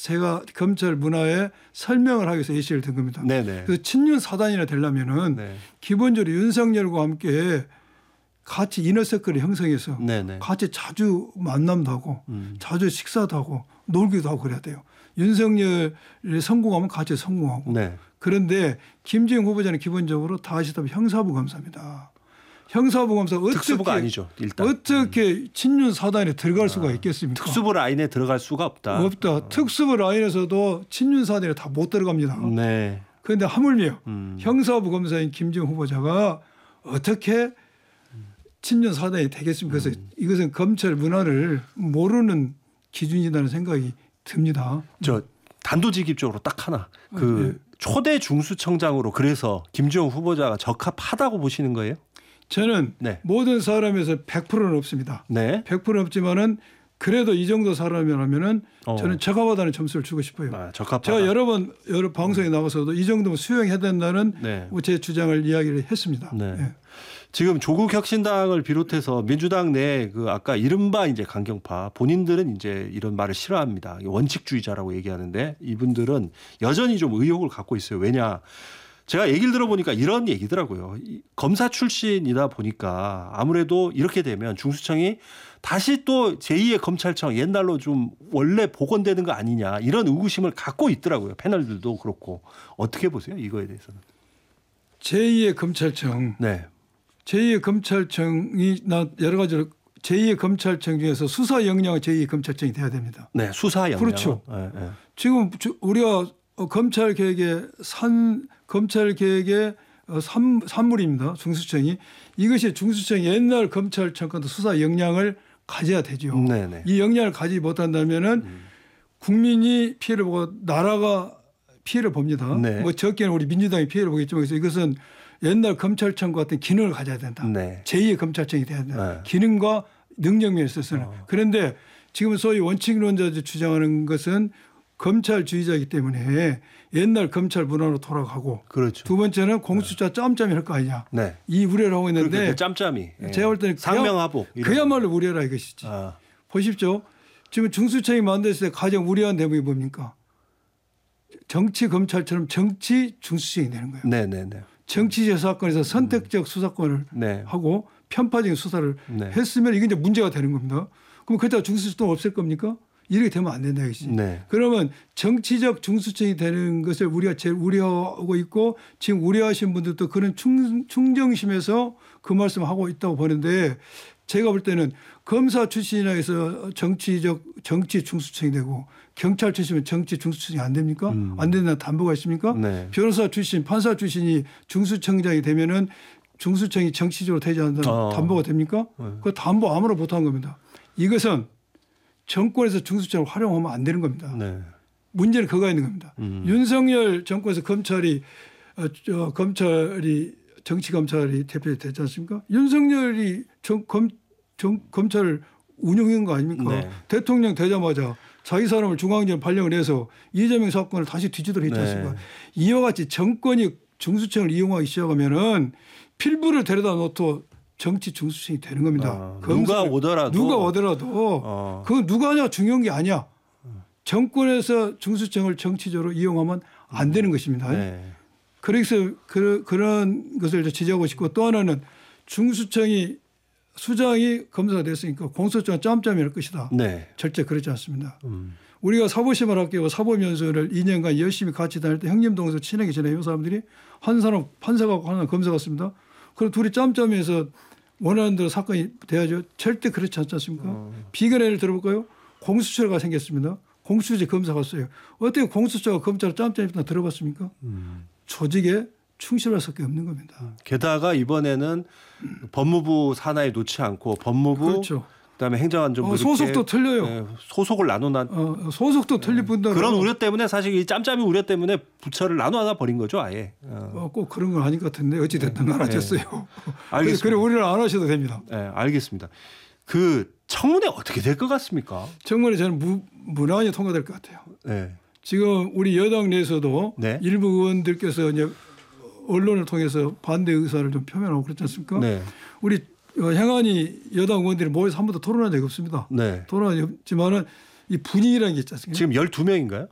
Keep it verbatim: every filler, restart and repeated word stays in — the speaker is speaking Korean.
제가 검찰 문화에 설명을 하기 위해서 예시를 든 겁니다. 네네. 그래서 친윤 사단이나 되려면은 네. 기본적으로 윤석열과 함께 같이 이너서클을 형성해서 네네. 같이 자주 만남도 하고 음. 자주 식사도 하고 놀기도 하고 그래야 돼요. 윤석열이 성공하면 같이 성공하고. 네. 그런데 김재용 후보자는 기본적으로 다 아시다시피 형사부 검사입니다. 형사부 검사 어떻게 특수부가 아니죠. 일단. 어떻게 음. 친윤 사단에 들어갈 아, 수가 있겠습니까? 특수부 라인에 들어갈 수가 없다. 없다. 어. 특수부 라인에서도 친윤 사단에 다 못 들어갑니다. 네. 그런데 하물며 음. 형사부 검사인 김재용 후보자가 어떻게 친윤 사단이 되겠습니까? 그래서 음. 이것은 검찰 문화를 모르는 기준이라는 생각이 듭니다. 저 단도직입적으로 딱 하나. 그 네. 초대 중수청장으로 그래서 김재용 후보자가 적합하다고 보시는 거예요? 저는 네. 모든 사람에서 백 퍼센트는 없습니다. 네. 백 퍼센트 없지만은 그래도 이 정도 사람이라면은 어. 저는 적합하다는 점수를 주고 싶어요. 아, 적합하다. 제가 여러 번 여러 방송에 나가서도 이 정도면 수용해야 된다는 네. 제 주장을 이야기를 했습니다. 네. 네. 지금 조국 혁신당을 비롯해서 민주당 내 그 아까 이른바 이제 강경파 본인들은 이제 이런 말을 싫어합니다. 원칙주의자라고 얘기하는데 이분들은 여전히 좀 의혹을 갖고 있어요. 왜냐? 제가 얘기를 들어보니까 이런 얘기더라고요. 검사 출신이다 보니까 아무래도 이렇게 되면 중수청이 다시 또 제이의 검찰청 옛날로 좀 원래 복원되는 거 아니냐 이런 의구심을 갖고 있더라고요. 패널들도 그렇고. 어떻게 보세요? 이거에 대해서는. 제이의 검찰청. 네. 제이의 검찰청이 나 여러 가지로 제이의 검찰청 중에서 수사 역량은 제이의 검찰청이 돼야 됩니다. 네. 수사 역량. 그렇죠. 네, 네. 지금 우리가 검찰 개혁의 산 검찰 개혁의 산, 산물입니다. 중수청이. 이것이 중수청이 옛날 검찰청과도 수사 역량을 가져야 되죠. 네네. 이 역량을 가지지 못한다면은 음. 국민이 피해를 보고 나라가 피해를 봅니다. 네. 뭐 적게는 우리 민주당이 피해를 보겠지만 그래서 이것은 옛날 검찰청과 같은 기능을 가져야 된다. 네. 제이의 검찰청이 돼야 된다. 네. 기능과 능력 면에 있어서는. 어. 그런데 지금 소위 원칙론자들이 주장하는 것은 검찰주의자이기 때문에 옛날 검찰 문화로 돌아가고 그렇죠. 두 번째는 공수처 짬짬이 할 거 아니냐. 네. 이 우려를 하고 있는데 짬짬이. 제가 볼 때는 상명하복. 그야, 그야말로 우려라 이것이지. 아. 보십시오. 지금 중수청이 만들었을 때 가장 우려한 대목이 뭡니까? 정치 검찰처럼 정치 중수청이 되는 거예요. 네네네. 정치적 사건에서 선택적 음. 수사권을 네. 하고 편파적인 수사를 네. 했으면 이게 이제 문제가 되는 겁니다. 그럼 그때 중수청도 없앨 겁니까? 이렇게 되면 안 된다 이것이. 네. 그러면 정치적 중수청이 되는 것을 우리가 제일 우려하고 있고 지금 우려하신 분들도 그런 충, 충정심에서 그 말씀을 하고 있다고 보는데 제가 볼 때는 검사 출신이라 해서 정치적 정치 중수청이 되고 경찰 출신이면 정치 중수청이 안 됩니까? 음. 안 된다는 담보가 있습니까? 네. 변호사 출신, 판사 출신이 중수청장이 되면은 중수청이 정치적으로 되지 않는다는 어. 담보가 됩니까? 네. 그 담보 아무나 못한 겁니다. 이것은 정권에서 중수청을 활용하면 안 되는 겁니다. 네. 문제는 그거가 있는 겁니다. 음. 윤석열 정권에서 검찰이 어, 저, 검찰이 정치 검찰이 대표되지 않습니까? 윤석열이 정, 검, 정, 검찰을 운영한 거 아닙니까? 네. 대통령 되자마자 자기 사람을 중앙지검 발령을 해서 이재명 사건을 다시 뒤집도록 했지 않습니까? 네. 이와 같이 정권이 중수청을 이용하기 시작하면은 필부를 데려다 놓고 정치 중수청이 되는 겁니다. 아, 누가 오더라도. 누가 오더라도. 어. 그건 누가 하냐 중요한 게 아니야. 정권에서 중수청을 정치적으로 이용하면 안 되는 것입니다. 네. 그래서 그, 그런 것을 지적하고 싶고 또 하나는 중수청이 수장이 검사가 됐으니까 공소장은 짬짬이 할 것이다. 네. 절대 그렇지 않습니다. 음. 우리가 사법시험을 학교와 사법연수를 이 년간 열심히 같이 다닐 때 형님 동생 친하게 지내요. 사람들이 한 사람 판사가 한 사람 검사 같습니다. 그럼 둘이 짬짬이해서 원하는 대로 사건이 돼야죠. 절대 그렇지 않지 않습니까? 어. 비견 예를 들어볼까요? 공수처가 생겼습니다. 공수처 검사가 왔어요. 어떻게 공수처가 검찰을 짬짬이 들어봤습니까? 음. 조직에 충실할 수밖에 없는 겁니다. 게다가 이번에는 음. 법무부 산하에 놓지 않고 법무부 그렇죠. 그다음에 행정안전부 어, 소속도 틀려요. 네, 소속을 나눠 어, 소속도 네. 틀릴 뿐더러 그런 우려 때문에 사실 이 짬짬이 우려 때문에 부처를 나눠 버린 거죠, 아예. 어. 어, 꼭 그런 건 아닌 것 같은데 어찌 됐든 안 하셨어요. 네. 알겠습니다. 그래 우리를 안 하셔도 됩니다. 네, 알겠습니다. 그 청문회 어떻게 될 것 같습니까? 청문회 저는 무, 무난히 통과될 것 같아요. 네. 지금 우리 여당 내에서도 네. 일부 의원들께서 이제 언론을 통해서 반대 의사를 좀 표명하고 그렇지 않습니까? 네. 우리 행안위 여당 의원들이 모여서 한 번도 토론한 적이 없습니다. 네. 토론한 적이 없지만은 이 분위기라는 게 있지 않습니까? 지금 열두 명인가요?